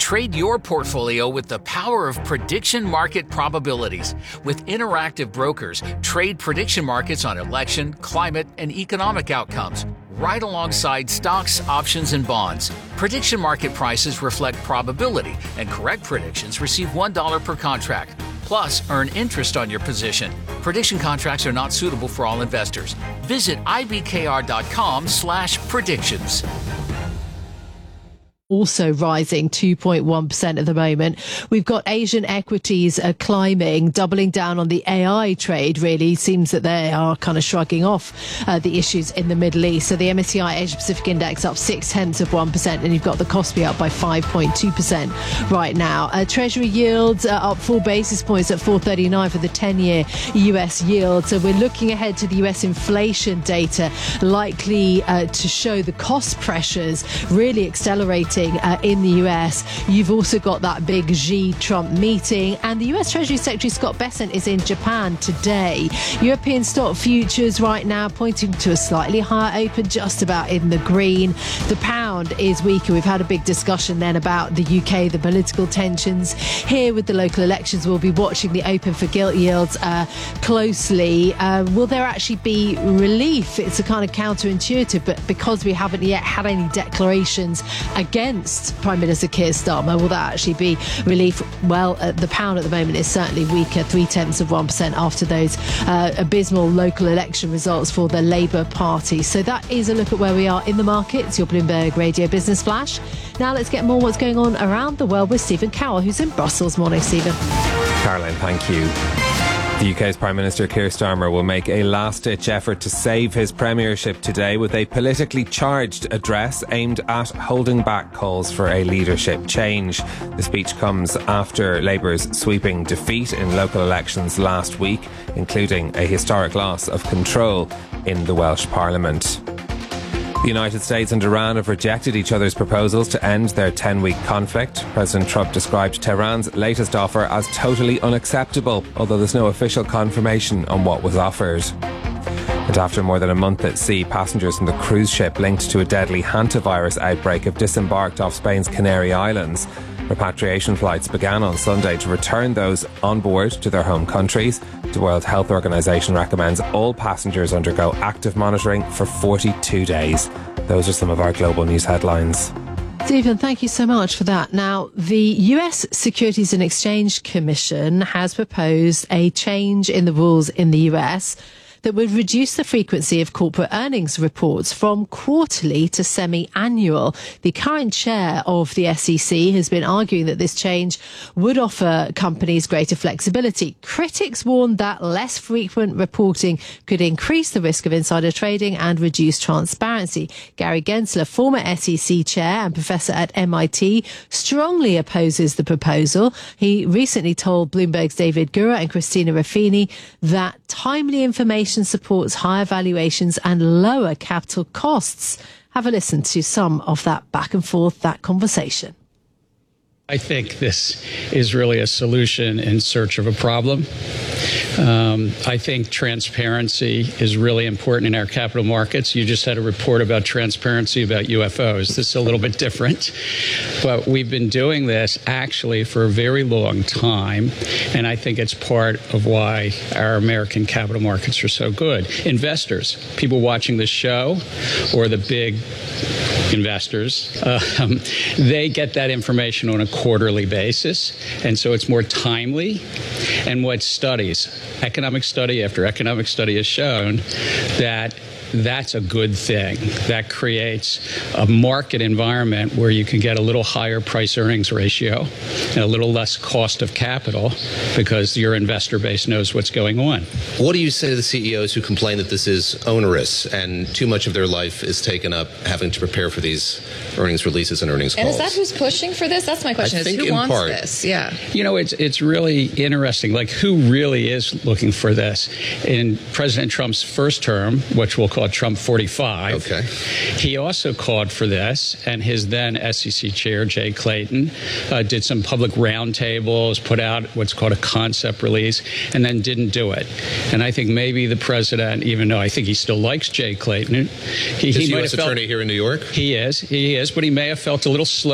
Trade your portfolio with the power of prediction market probabilities. With interactive brokers, trade prediction markets on election, climate, and economic outcomes, right alongside stocks, options, and bonds. Prediction market prices reflect probability, and correct predictions receive $1 per contract. Plus, earn interest on your position. Prediction contracts are not suitable for all investors. Visit ibkr.com/predictions. Also rising 2.1% at the moment. We've got Asian equities climbing, doubling down on the AI trade. Really seems that they are kind of shrugging off the issues in the Middle East. So the MSCI Asia Pacific Index up 0.6%, and you've got the Kospi up by 5.2% right now. Treasury yields up 4 basis points at 4.39 for the 10-year US yield. So we're looking ahead to the US inflation data, likely to show the cost pressures really accelerating in the US. You've also got that big Xi-Trump meeting, and the US Treasury Secretary Scott Bessent is in Japan today. European stock futures right now pointing to a slightly higher open, just about in the green. The pound is weaker. We've had a big discussion then about the UK, the political tensions. Here with the local elections, we'll be watching the open for gilt yields closely. Will there actually be relief? It's a kind of counterintuitive, but because we haven't yet had any declarations against Prime Minister Keir Starmer, will that actually be relief? Well, the pound at the moment is certainly weaker, 0.3% after those abysmal local election results for the Labour Party. So that is a look at where we are in the markets. Your Bloomberg Radio Business Flash. Now let's get more what's going on around the world with Stephen Cowell, who's in Brussels. Morning, Stephen. Caroline, thank you. The UK's Prime Minister Keir Starmer will make a last-ditch effort to save his premiership today with a politically charged address aimed at holding back calls for a leadership change. The speech comes after Labour's sweeping defeat in local elections last week, including a historic loss of control in the Welsh Parliament. The United States and Iran have rejected each other's proposals to end their 10-week conflict. President Trump described Tehran's latest offer as totally unacceptable, although there's no official confirmation on what was offered. And after more than a month at sea, passengers from the cruise ship linked to a deadly hantavirus outbreak have disembarked off Spain's Canary Islands. Repatriation flights began on Sunday to return those on board to their home countries. The World Health Organization recommends all passengers undergo active monitoring for 42 days. Those are some of our global news headlines. Stephen, thank you so much for that. Now, the US Securities and Exchange Commission has proposed a change in the rules in the US that would reduce the frequency of corporate earnings reports from quarterly to semi-annual. The current chair of the SEC has been arguing that this change would offer companies greater flexibility. Critics warned that less frequent reporting could increase the risk of insider trading and reduce transparency. Gary Gensler, former SEC chair and professor at MIT, strongly opposes the proposal. He recently told Bloomberg's David Gura and Christina Ruffini that timely information supports higher valuations and lower capital costs. Have a listen to some of that back and forth, that conversation. I think this is really a solution in search of a problem. I think transparency is really important in our capital markets. You just had a report about transparency about UFOs. This is a little bit different, but we've been doing this actually for a very long time, and I think it's part of why our American capital markets are so good. Investors, people watching this show, or the big investors, they get that information on a quarterly basis, and so it's more timely. And what studies, economic study after economic study has shown that that's a good thing. That creates a market environment where you can get a little higher price earnings ratio and a little less cost of capital because your investor base knows what's going on. What do you say to the CEOs who complain that this is onerous and too much of their life is taken up having to prepare for these earnings releases and earnings calls? And is that who's pushing for this? That's my question. Is who wants this? Yeah. You know, it's really interesting. Like, who really is looking for this? In President Trump's first term, which we'll call Trump 45, okay, he also called for this, and his then SEC chair, Jay Clayton, did some public roundtables, put out what's called a concept release, and then didn't do it. And I think maybe the president, even though I think he still likes Jay Clayton, he U.S. attorney here in New York? He is, but he may have felt a little slow